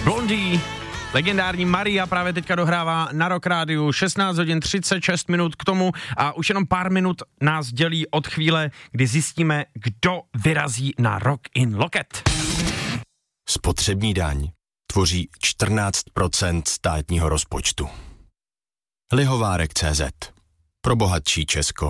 Blondie, legendární Maria právě teďka dohrává na Rock Rádiu 16 hodin 36 minut k tomu a už jenom pár minut nás dělí od chvíle, kdy zjistíme, kdo vyrazí na Rock in Loket. Spotřební daň tvoří 14% státního rozpočtu. Lihovárek.cz. Pro bohatší Česko.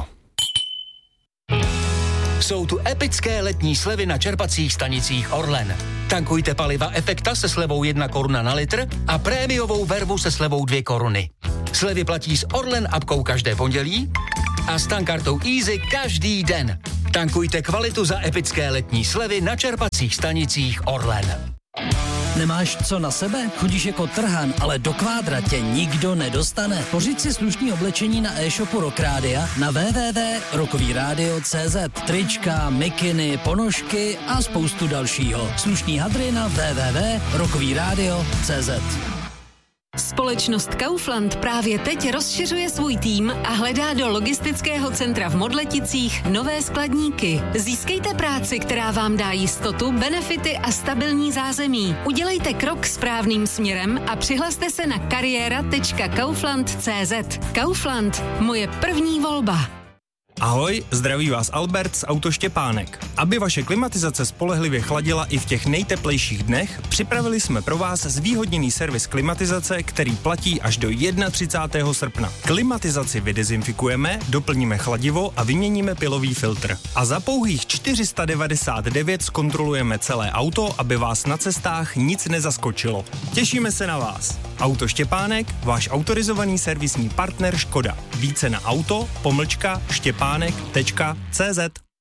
Jsou tu epické letní slevy na čerpacích stanicích Orlen. Tankujte paliva Efekta se slevou 1 koruna na litr a prémiovou vervu se slevou 2 koruny. Slevy platí s Orlen apkou každé pondělí a s tankartou Easy každý den. Tankujte kvalitu za epické letní slevy na čerpacích stanicích Orlen. Nemáš co na sebe? Chodíš jako trhan, ale do kvádra tě nikdo nedostane. Pořiď si slušný oblečení na e-shopu Rock Rádia na www.rockovyradio.cz. Trička, mikiny, ponožky a spoustu dalšího. Slušný hadry na www.rockovyradio.cz. Společnost Kaufland právě teď rozšiřuje svůj tým a hledá do logistického centra v Modleticích nové skladníky. Získejte práci, která vám dá jistotu, benefity a stabilní zázemí. Udělejte krok správným směrem a přihlaste se na kariéra.kaufland.cz. Kaufland, moje první volba. Ahoj, zdraví vás Albert z Auto Štěpánek. Aby vaše klimatizace spolehlivě chladila i v těch nejteplejších dnech, připravili jsme pro vás zvýhodněný servis klimatizace, který platí až do 31. srpna. Klimatizaci vydezinfikujeme, doplníme chladivo a vyměníme pilový filtr. A za pouhých 499 zkontrolujeme celé auto, aby vás na cestách nic nezaskočilo. Těšíme se na vás. Auto Štěpánek, váš autorizovaný servisní partner Škoda. Více na auto-štěpánek.cz.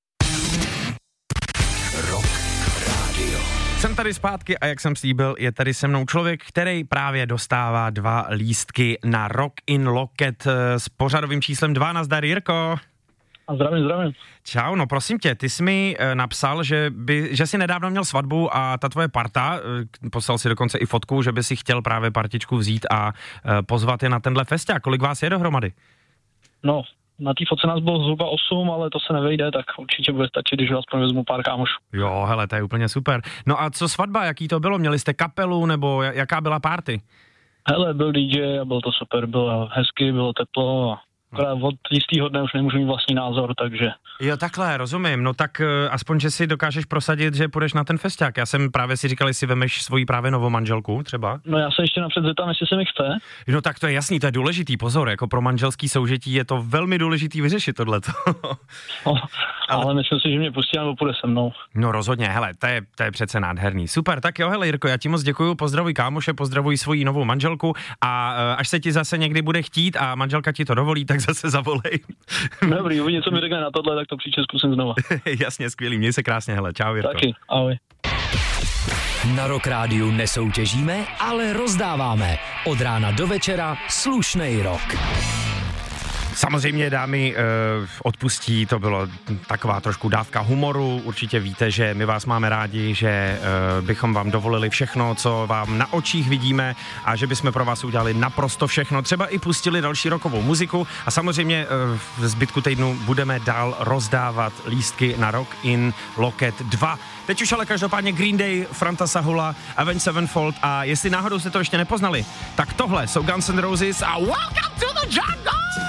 Rock Radio. Jsem tady zpátky a jak jsem slíbil, je tady se mnou člověk, který právě dostává 2 lístky na Rock in Loket s pořadovým číslem 2. Nazdar, Jirko. A zdravím. Čau, no prosím tě, ty jsi mi napsal, že jsi nedávno měl svatbu a ta tvoje parta, poslal si dokonce i fotku, že by si chtěl právě partičku vzít a pozvat je na tenhle festiák. Kolik vás je dohromady? No, na té fotce nás bylo zhruba 8, ale to se nevejde, tak určitě bude stačit, když aspoň vezmu pár kámošů. Jo, hele, to je úplně super. No a co svatba, jaký to bylo? Měli jste kapelu nebo jaká byla party? Hele, byl DJ a bylo to super, bylo hezky, bylo teplo a od jistýho dne už nemůžu mít vlastní názor, takže... Jo, takhle, rozumím. No tak aspoň, že si dokážeš prosadit, že půjdeš na ten festiák. Já jsem právě si říkal, jestli vemeš svoji právě novou manželku třeba. No já se ještě napřed zeptám, jestli se mi chce. No tak to je jasný, to je důležitý, pozor, jako pro manželský soužití je to velmi důležitý vyřešit tohleto. ale myslím si, že mě pustí nebo půjde se mnou. No rozhodně, hele, to je přece nádherný. Super, tak jo, hele Jirko, já ti moc děkuju, pozdravuj kámoše, pozdravuj svoji novou manželku a až se ti zase někdy bude chtít a manželka ti to dovolí, tak zase zavolej. Dobrý, uvidím, co mi řekne na tohle, tak to příště zkusím znova. Jasně, skvělý, měj se krásně, hele, čau Jirko. Taky, ahoj. Na Rock Rádiu nesoutěžíme, ale rozdáváme. Od rána do večera slušnej rock. Samozřejmě dámy odpustí, to bylo taková trošku dávka humoru, určitě víte, že my vás máme rádi, že bychom vám dovolili všechno, co vám na očích vidíme a že bychom pro vás udělali naprosto všechno, třeba i pustili další rockovou muziku a samozřejmě v zbytku týdnu budeme dál rozdávat lístky na Rock in Loket 2. Teď už ale každopádně Green Day, Franta Sahula, Avenged Sevenfold a jestli náhodou jste to ještě nepoznali, tak tohle jsou Guns N' Roses a Welcome to the Jungle!